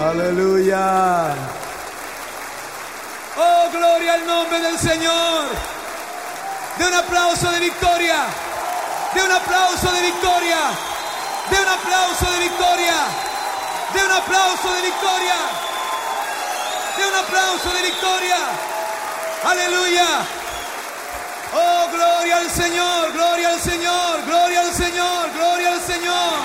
Aleluya. Oh, gloria al nombre del Señor. De un aplauso de victoria. De un aplauso de victoria. De un aplauso de victoria. De un aplauso de victoria. De un aplauso de victoria. Aleluya. Oh, gloria al Señor, gloria al Señor, gloria al Señor.